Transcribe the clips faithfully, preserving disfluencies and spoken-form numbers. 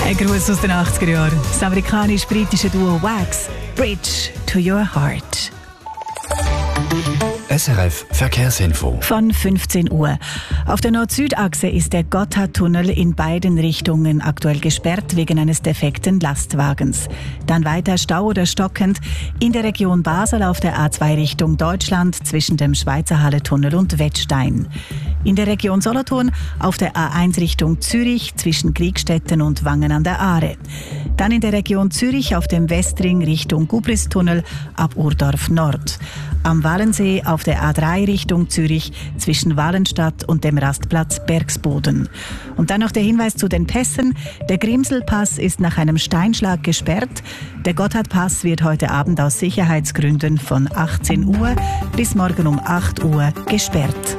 Ein Gruß aus den achtziger Jahren. Das amerikanisch-britische Duo Wax, Bridge to Your Heart. S R F Verkehrsinfo. Von fünfzehn Uhr. Auf der Nord-Süd-Achse ist der Gotthardtunnel in beiden Richtungen aktuell gesperrt wegen eines defekten Lastwagens. Dann weiter Stau oder stockend in der Region Basel auf der A zwei Richtung Deutschland zwischen dem Schweizer Halletunnel und Wettstein. In der Region Solothurn auf der A eins Richtung Zürich zwischen Kriegstetten und Wangen an der Aare. Dann in der Region Zürich auf dem Westring Richtung Gubristunnel ab Urdorf Nord. Am Wallensee auf der A drei Richtung Zürich zwischen Wallenstadt und dem Rastplatz Bergsboden. Und dann noch der Hinweis zu den Pässen. Der Grimselpass ist nach einem Steinschlag gesperrt. Der Gotthardpass wird heute Abend aus Sicherheitsgründen von achtzehn Uhr bis morgen um acht Uhr gesperrt.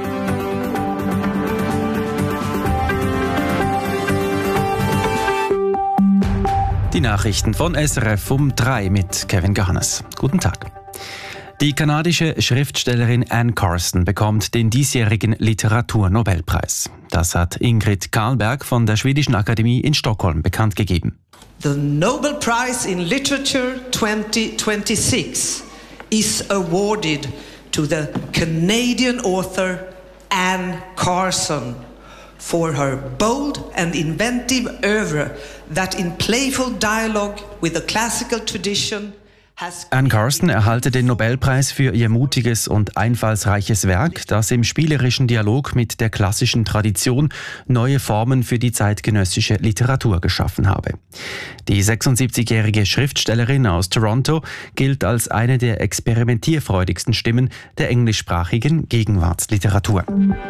Die Nachrichten von S R F um drei mit Kevin Garnes. Guten Tag. Die kanadische Schriftstellerin Anne Carson bekommt den diesjährigen Literaturnobelpreis. Das hat Ingrid Karlberg von der Schwedischen Akademie in Stockholm bekannt gegeben. The Nobel Prize in Literature twenty twenty-six is awarded to the Canadian author Anne Carson for her bold and inventive oeuvre that in playful dialogue with the classical tradition has... Anne Carson erhalte den Nobelpreis für ihr mutiges und einfallsreiches Werk, das im spielerischen Dialog mit der klassischen Tradition neue Formen für die zeitgenössische Literatur geschaffen habe. Die sechsundsiebzigjährige Schriftstellerin aus Toronto gilt als eine der experimentierfreudigsten Stimmen der englischsprachigen Gegenwartsliteratur.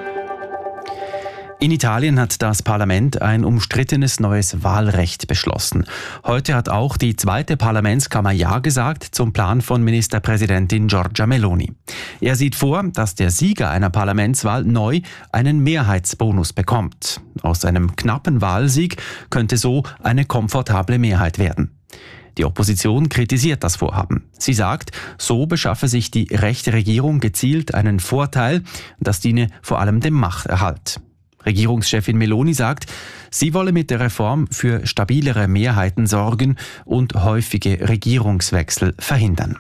In Italien hat das Parlament ein umstrittenes neues Wahlrecht beschlossen. Heute hat auch die zweite Parlamentskammer Ja gesagt zum Plan von Ministerpräsidentin Giorgia Meloni. Er sieht vor, dass der Sieger einer Parlamentswahl neu einen Mehrheitsbonus bekommt. Aus einem knappen Wahlsieg könnte so eine komfortable Mehrheit werden. Die Opposition kritisiert das Vorhaben. Sie sagt, so beschaffe sich die rechte Regierung gezielt einen Vorteil, das diene vor allem dem Machterhalt. Regierungschefin Meloni sagt, sie wolle mit der Reform für stabilere Mehrheiten sorgen und häufige Regierungswechsel verhindern.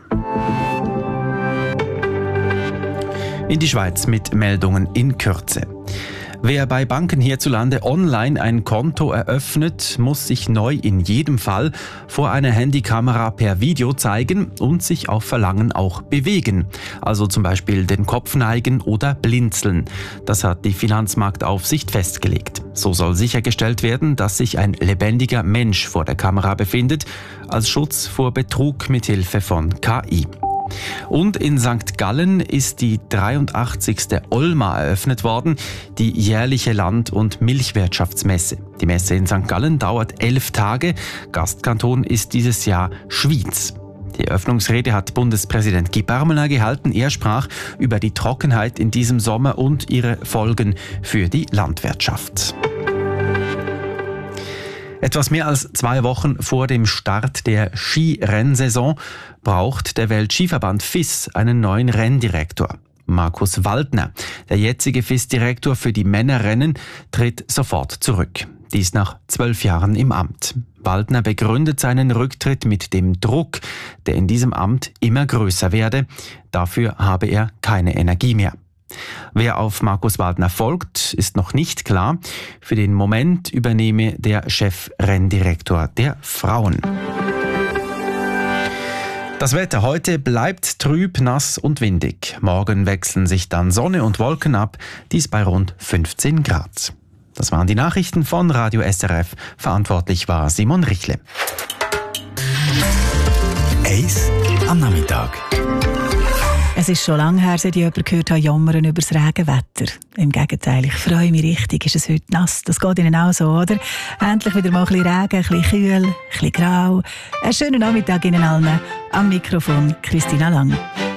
In die Schweiz mit Meldungen in Kürze. Wer bei Banken hierzulande online ein Konto eröffnet, muss sich neu in jedem Fall vor einer Handykamera per Video zeigen und sich auf Verlangen auch bewegen. Also zum Beispiel den Kopf neigen oder blinzeln. Das hat die Finanzmarktaufsicht festgelegt. So soll sichergestellt werden, dass sich ein lebendiger Mensch vor der Kamera befindet, als Schutz vor Betrug mithilfe von K I. Und in Sankt Gallen ist die dreiundachtzigste Olma eröffnet worden, die jährliche Land- und Milchwirtschaftsmesse. Die Messe in Sankt Gallen dauert elf Tage. Gastkanton ist dieses Jahr Schwyz. Die Eröffnungsrede hat Bundespräsident Guy Parmelin gehalten. Er sprach über die Trockenheit in diesem Sommer und ihre Folgen für die Landwirtschaft. Etwas mehr als zwei Wochen vor dem Start der Skirennsaison braucht der Weltskiverband F I S einen neuen Renndirektor. Markus Waldner, der jetzige F I S-Direktor für die Männerrennen, tritt sofort zurück. Dies nach zwölf Jahren im Amt. Waldner begründet seinen Rücktritt mit dem Druck, der in diesem Amt immer größer werde. Dafür habe er keine Energie mehr. Wer auf Markus Waldner folgt, ist noch nicht klar. Für den Moment übernehme der Chefrenndirektor der Frauen. Das Wetter heute bleibt trüb, nass und windig. Morgen wechseln sich dann Sonne und Wolken ab, dies bei rund fünfzehn Grad. Das waren die Nachrichten von Radio S R F. Verantwortlich war Simon Richle. Eis am Nachmittag. Es ist schon lange her, seit ich jemanden gehört habe, jammern über das Regenwetter. Im Gegenteil, ich freue mich richtig, ist es heute nass. Das geht Ihnen auch so, oder? Endlich wieder mal ein bisschen Regen, ein bisschen kühl, ein bisschen grau. Einen schönen Nachmittag Ihnen allen. Am Mikrofon Christina Lang.